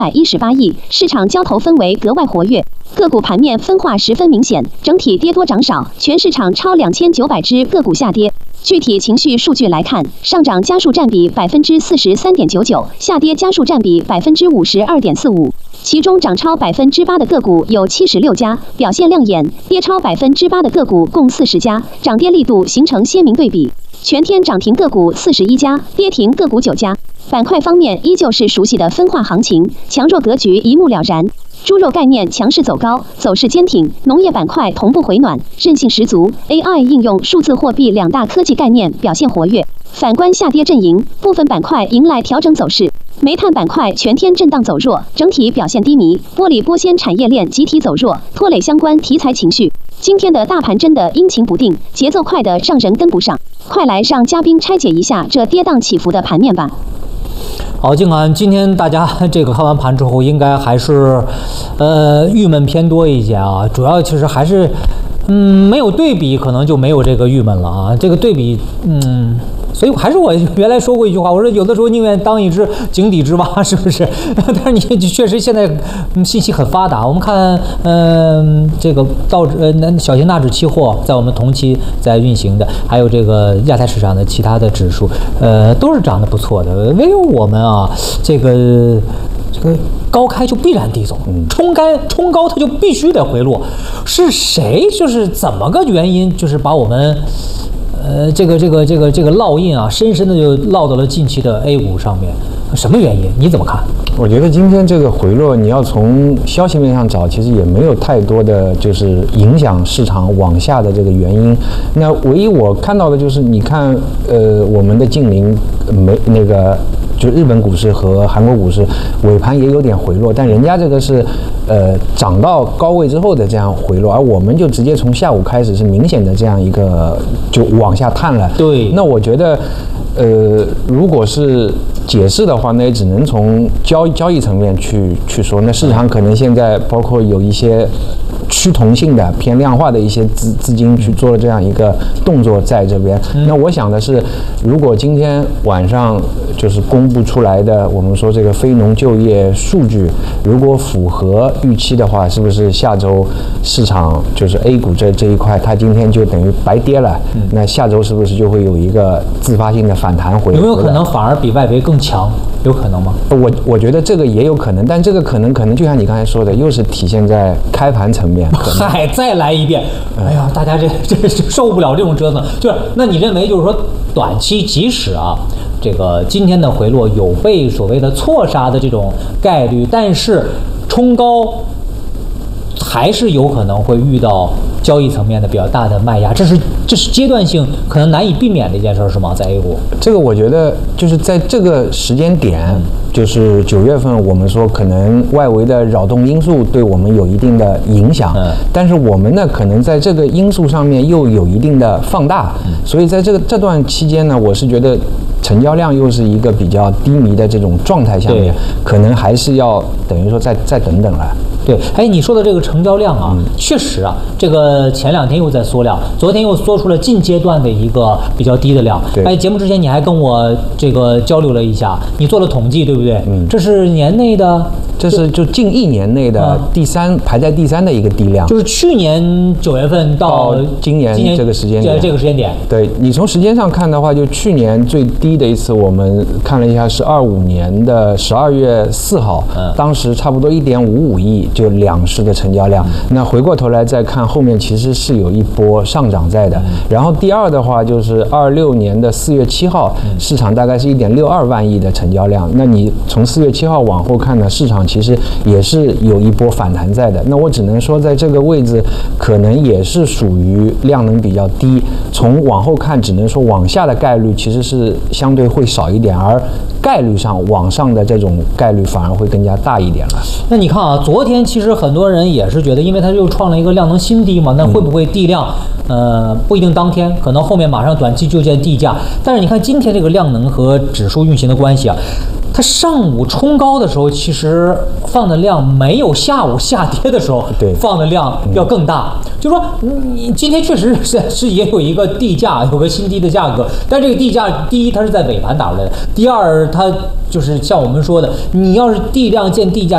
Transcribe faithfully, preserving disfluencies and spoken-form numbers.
百一十八亿，市场交投氛围格外活跃，个股盘面分化十分明显，整体跌多涨少，全市场超两千九百只个股下跌。具体情绪数据来看，上涨家数占比百分之四十三点九九，下跌家数占比百分之五十二点四五。其中涨超百分之八的个股有七十六家，表现亮眼；跌超百分之八的个股共四十家，涨跌力度形成鲜明对比。全天涨停个股四十一家，跌停个股九家。板块方面依旧是熟悉的分化行情，强弱格局一目了然。猪肉概念强势走高，走势坚挺；农业板块同步回暖，韧性十足。A I 应用、数字货币两大科技概念表现活跃。反观下跌阵营，部分板块迎来调整走势。煤炭板块全天震荡走弱，整体表现低迷。玻璃玻纤产业链集体走弱，拖累相关题材情绪。今天的大盘真的阴晴不定，节奏快的让人跟不上。快来让嘉宾拆解一下这跌宕起伏的盘面吧。 好，静涵，今天大家这个看完盘之后，应该还是，呃，郁闷偏多一些啊。主要其实还是，嗯，没有对比，可能就没有这个郁闷了啊。这个对比，嗯。所以还是我原来说过一句话，我说有的时候宁愿当一只井底之蛙，是不是？但是你确实现在信息很发达，我们看，嗯、呃，这个道指呃小型纳指期货在我们同期在运行的，还有这个亚太市场的其他的指数，呃，都是涨得不错的。唯有我们啊，这个这个高开就必然低走，冲开冲高它就必须得回落。是谁？就是怎么个原因？就是把我们。呃，这个这个这个这个烙印啊，深深的就烙到了近期的 A 股上面。什么原因？你怎么看？ 我觉得今天这个回落，你要从消息面上找，其实也没有太多的就是影响市场往下的这个原因。那唯一我看到的就是，你看，呃，我们的近邻没那个。就日本股市和韩国股市尾盘也有点回落，但人家这个是，呃，涨到高位之后的这样回落，而我们就直接从下午开始是明显的这样一个就往下探了。 对， 那我觉得，呃，如果是解释的话，那也只能从交交易层面去去说。那市场可能现在包括有一些趋同性的偏量化的一些资资金去做了这样一个动作在这边。嗯、那我想的是，如果今天晚上就是公布出来的，我们说这个非农就业数据，如果符合预期的话，是不是下周市场就是 A 股这这一块，它今天就等于白跌了？嗯、那下周是不是就会有一个自发性的反弹回来？ 有没有可能反而比外围更强？有可能吗？ 我我觉得这个也有可能，但这个可能可能就像你刚才说的，又是体现在开盘层面。 嗨，再来一遍！哎呀，大家这这受不了这种折腾。就是，那你认为就是说，短期即使啊，这个今天的回落有被所谓的错杀的这种概率，但是冲高还是有可能会遇到交易层面的比较大的卖压，这是这是阶段性可能难以避免的一件事，是吗？在 A 股， 这个我觉得就是在这个时间点，嗯、就是九月份，我们说可能外围的扰动因素对我们有一定的影响，嗯、但是我们呢，可能在这个因素上面又有一定的放大，嗯、所以在这个这段期间呢，我是觉得成交量又是一个比较低迷的这种状态下面，可能还是要等于说再再等等了。 对，哎，你说的这个成交量啊，嗯、确实啊，这个前两天又在缩量，昨天又缩出了近阶段的一个比较低的量。哎，节目之前你还跟我这个交流了一下，你做了统计，对不对？嗯，这是年内的， 这是就近一年内的第三、嗯、排在第三的一个低量， 就是去年九月份到今年这个时间点， 这个时间点。 对，你从时间上看的话，就去年最低的一次，我们看了一下是二五年的十二月四号，嗯，当时差不多一点五五亿。就两市的成交量，那回过头来再看后面，其实是有一波上涨在的。然后第二的话，就是二六年的四月七号，市场大概是一点六二万亿的成交量。那你从四月七号往后看呢，市场其实也是有一波反弹在的。那我只能说，在这个位置可能也是属于量能比较低。从往后看，只能说往下的概率其实是相对会少一点，而概率上往上的这种概率反而会更加大一点了。 那你看啊，昨天其实很多人也是觉得，因为它又创了一个量能新低嘛，那会不会地量？呃，不一定当天，可能后面马上短期就见地价。但是你看今天这个量能和指数运行的关系啊，它上午冲高的时候，其实放的量没有下午下跌的时候放的量要更大。嗯、就说你今天确实是是也有一个地价，有个新低的价格，但这个地价，第一它是在尾盘打出来的，第二它就是像我们说的，你要是地量见地价。